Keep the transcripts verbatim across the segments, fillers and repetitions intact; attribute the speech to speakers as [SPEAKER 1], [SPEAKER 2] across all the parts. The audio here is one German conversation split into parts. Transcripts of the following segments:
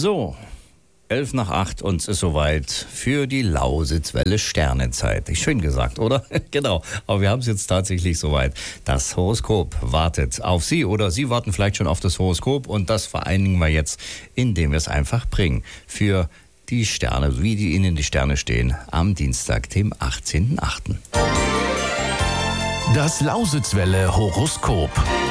[SPEAKER 1] So, elf nach acht und es ist soweit für die Lausitzwelle Sternenzeit. Schön gesagt, oder? Genau, aber wir haben es jetzt tatsächlich soweit. Das Horoskop wartet auf Sie oder Sie warten vielleicht schon auf das Horoskop und das vereinigen wir jetzt, indem wir es einfach bringen. Für die Sterne, wie die Ihnen die Sterne stehen, am Dienstag, dem achtzehnten achten
[SPEAKER 2] Das Lausitzwelle Horoskop.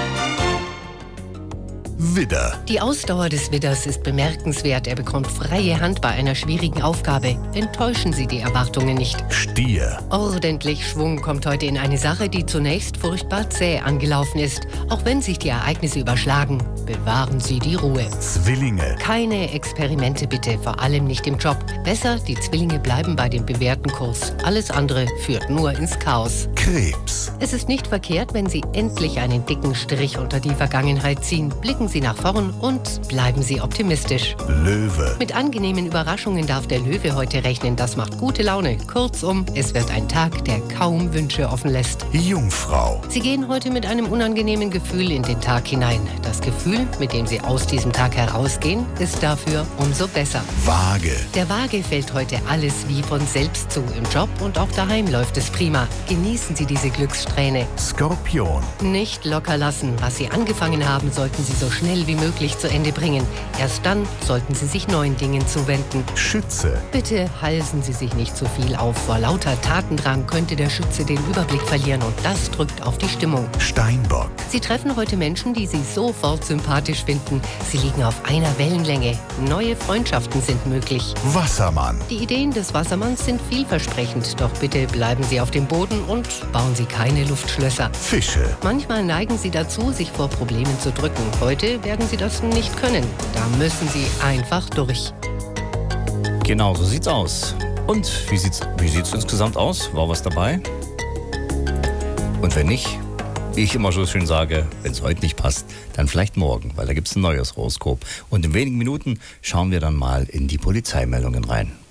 [SPEAKER 2] Widder.
[SPEAKER 3] Die Ausdauer des Widders ist bemerkenswert. Er bekommt freie Hand bei einer schwierigen Aufgabe. Enttäuschen Sie die Erwartungen nicht.
[SPEAKER 2] Stier.
[SPEAKER 3] Ordentlich Schwung kommt heute in eine Sache, die zunächst furchtbar zäh angelaufen ist. Auch wenn sich die Ereignisse überschlagen, bewahren Sie die Ruhe.
[SPEAKER 2] Zwillinge.
[SPEAKER 3] Keine Experimente bitte, vor allem nicht im Job. Besser, die Zwillinge bleiben bei dem bewährten Kurs. Alles andere führt nur ins Chaos.
[SPEAKER 2] Krebs.
[SPEAKER 3] Es ist nicht verkehrt, wenn Sie endlich einen dicken Strich unter die Vergangenheit ziehen. Blicken Sie nach vorn und bleiben Sie optimistisch.
[SPEAKER 2] Löwe.
[SPEAKER 3] Mit angenehmen Überraschungen darf der Löwe heute rechnen. Das macht gute Laune. Kurzum, es wird ein Tag, der kaum Wünsche offen lässt.
[SPEAKER 2] Jungfrau.
[SPEAKER 3] Sie gehen heute mit einem unangenehmen Gefühl in den Tag hinein. Das Gefühl, mit dem Sie aus diesem Tag herausgehen, ist dafür umso besser.
[SPEAKER 2] Waage.
[SPEAKER 3] Der Waage fällt heute alles wie von selbst zu. Im Job und auch daheim läuft es prima. Genießen Sie diese Glückssträhne.
[SPEAKER 2] Skorpion.
[SPEAKER 3] Nicht locker lassen. Was Sie angefangen haben, sollten Sie so schnell wie möglich zu Ende bringen. Erst dann sollten Sie sich neuen Dingen zuwenden.
[SPEAKER 2] Schütze.
[SPEAKER 3] Bitte halsen Sie sich nicht zu viel auf. Vor lauter Tatendrang könnte der Schütze den Überblick verlieren und das drückt auf die Stimmung.
[SPEAKER 2] Steinbock.
[SPEAKER 3] Sie treffen heute Menschen, die Sie sofort sympathisch finden. Sie liegen auf einer Wellenlänge. Neue Freundschaften sind möglich.
[SPEAKER 2] Wassermann.
[SPEAKER 3] Die Ideen des Wassermanns sind vielversprechend, doch bitte bleiben Sie auf dem Boden und bauen Sie keine Luftschlösser.
[SPEAKER 2] Fische.
[SPEAKER 3] Manchmal neigen Sie dazu, sich vor Problemen zu drücken. Heute werden Sie das nicht können. Da müssen Sie einfach durch.
[SPEAKER 1] Genau, so sieht's aus. Und wie sieht's, wie sieht's insgesamt aus? War was dabei? Und wenn nicht, wie ich immer so schön sage, wenn es heute nicht passt, dann vielleicht morgen, weil da gibt's ein neues Horoskop. Und in wenigen Minuten schauen wir dann mal in die Polizeimeldungen rein.